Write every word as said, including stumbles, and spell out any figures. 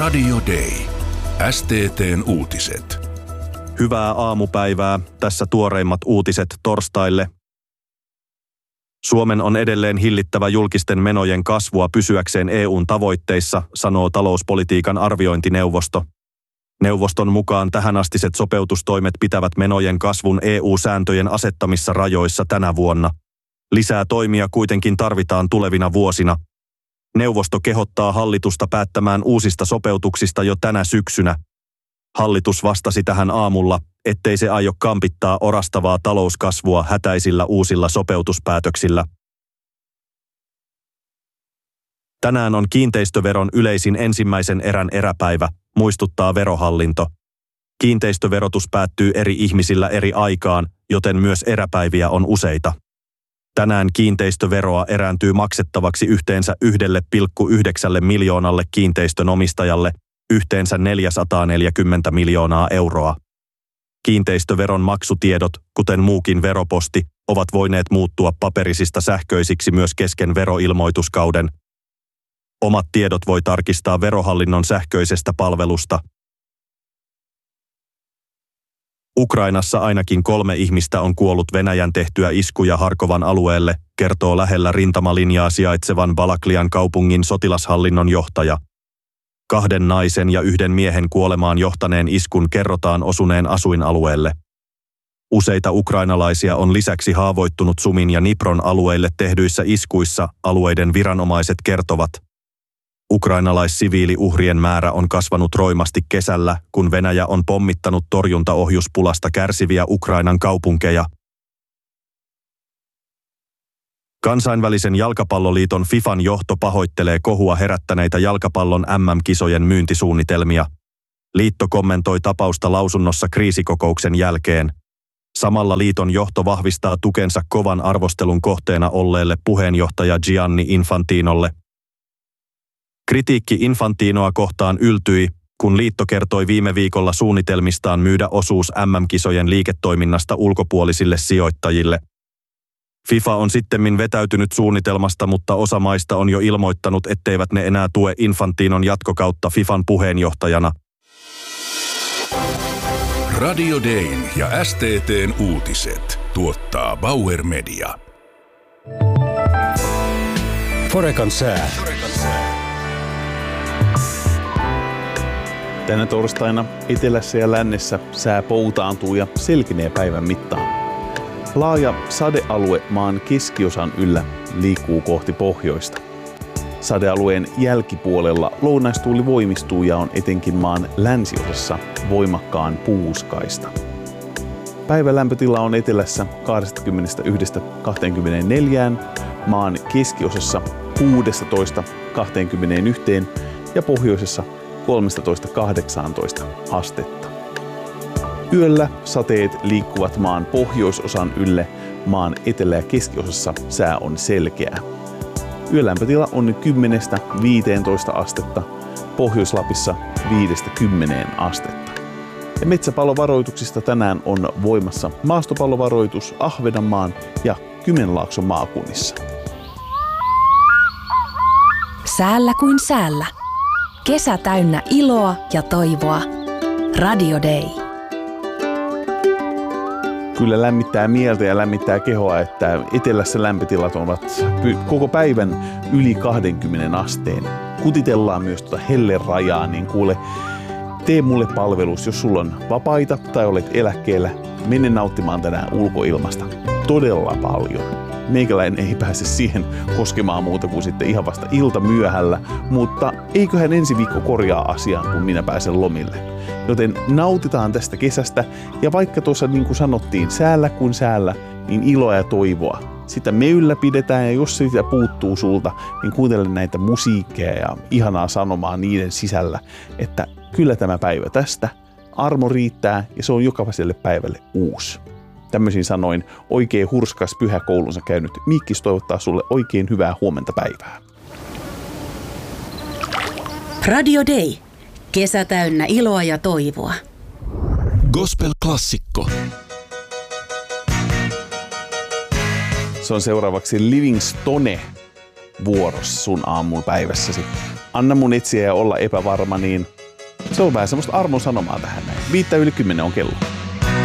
Radio Day. S T T:n uutiset. Hyvää aamupäivää. Tässä tuoreimmat uutiset torstaille. Suomen on edelleen hillittävä julkisten menojen kasvua pysyäkseen E U:n tavoitteissa, sanoo talouspolitiikan arviointineuvosto. Neuvoston mukaan tähänastiset sopeutustoimet pitävät menojen kasvun E U-sääntöjen asettamissa rajoissa tänä vuonna. Lisää toimia kuitenkin tarvitaan tulevina vuosina. Neuvosto kehottaa hallitusta päättämään uusista sopeutuksista jo tänä syksynä. Hallitus vastasi tähän aamulla, ettei se aio kampittaa orastavaa talouskasvua hätäisillä uusilla sopeutuspäätöksillä. Tänään on kiinteistöveron yleisin ensimmäisen erän eräpäivä, muistuttaa Verohallinto. Kiinteistöverotus päättyy eri ihmisillä eri aikaan, joten myös eräpäiviä on useita. Tänään kiinteistöveroa erääntyy maksettavaksi yhteensä yksi pilkku yhdeksän miljoonalle kiinteistön omistajalle, yhteensä neljäsataaneljäkymmentä miljoonaa euroa. Kiinteistöveron maksutiedot, kuten muukin veroposti, ovat voineet muuttua paperisista sähköisiksi myös kesken veroilmoituskauden. Omat tiedot voi tarkistaa Verohallinnon sähköisestä palvelusta. Ukrainassa ainakin kolme ihmistä on kuollut Venäjän tehtyä iskuja Harkovan alueelle, kertoo lähellä rintamalinjaa sijaitsevan Balaklian kaupungin sotilashallinnon johtaja. Kahden naisen ja yhden miehen kuolemaan johtaneen iskun kerrotaan osuneen asuinalueelle. Useita ukrainalaisia on lisäksi haavoittunut Sumin ja Dnipron alueille tehdyissä iskuissa, alueiden viranomaiset kertovat. Ukrainalaissiviiliuhrien määrä on kasvanut roimasti kesällä, kun Venäjä on pommittanut torjuntaohjuspulasta kärsiviä Ukrainan kaupunkeja. Kansainvälisen jalkapalloliiton FIFAn johto pahoittelee kohua herättäneitä jalkapallon M M-kisojen myyntisuunnitelmia. Liitto kommentoi tapausta lausunnossa kriisikokouksen jälkeen. Samalla liiton johto vahvistaa tukensa kovan arvostelun kohteena olleelle puheenjohtaja Gianni Infantinolle. Kritiikki Infantinoa kohtaan yltyi, kun liitto kertoi viime viikolla suunnitelmistaan myydä osuus M M-kisojen liiketoiminnasta ulkopuolisille sijoittajille. FIFA on sittemmin vetäytynyt suunnitelmasta, mutta osa maista on jo ilmoittanut, etteivät ne enää tue Infantinon jatkokautta FIFAn puheenjohtajana. Radio Dayn ja S T T:n uutiset tuottaa Bauer Media. Forecan sää. Tänä torstaina etelässä ja lännessä sää poutaantuu ja selkinee päivän mittaan. Laaja sadealue maan keskiosan yllä liikkuu kohti pohjoista. Sadealueen jälkipuolella lounaistuuli voimistuu ja on etenkin maan länsiosassa voimakkaan puuskaista. Päivän lämpötila on etelässä kaksikymmentäyksi kaksikymmentäneljä, maan keskiosassa kuusitoista kaksikymmentäyksi ja pohjoisessa kolmetoista kahdeksantoista astetta. Yöllä sateet liikkuvat maan pohjoisosan ylle, maan etelä- ja keskiosassa sää on selkeää. Yölämpötila on kymmenestä viiteentoista astetta, Pohjois-Lapissa viidestä kymmeneen astetta. Ja metsäpallovaroituksista tänään on voimassa maastopallovaroitus Ahvenanmaan ja Kymenlaakson maakunnissa. Säällä kuin säällä. Kesä täynnä iloa ja toivoa. Radio Day. Kyllä lämmittää mieltä ja lämmittää kehoa, että etelässä lämpötilat ovat koko päivän yli kaksikymmentä asteen. Kutitellaan myös tuota hellerajaa, niin kuule, tee mulle palvelus, jos sulla on vapaita tai olet eläkkeellä, mene nauttimaan tänään ulkoilmasta. Todella paljon. Meikäläinen ei pääse siihen koskemaan muuta kuin sitten ihan vasta ilta myöhällä, mutta eiköhän ensi viikko korjaa asiaan, kun minä pääsen lomille. Joten nautitaan tästä kesästä ja vaikka tuossa niin kuin sanottiin säällä kuin säällä, niin iloa ja toivoa. Sitä me ylläpidetään ja jos sitä puuttuu sulta, niin kuuntele näitä musiikkeja ja ihanaa sanomaa niiden sisällä, että kyllä tämä päivä tästä, armo riittää ja se on jokaiselle päivälle uusi. Tämmöisin sanoin oikein hurskas pyhäkoulunsa käynyt Miikkis toivottaa sulle oikein hyvää huomenta päivää. Radio Day. Kesä täynnä iloa ja toivoa. Gospel-klassikko. Se on seuraavaksi Livingstone. vuorossa sun aamun päivässäsi. Anna mun etsiä ja olla epävarma, niin se on vähän semmoista armon sanomaa tähän näin. Viittä yli kymmenen on kello.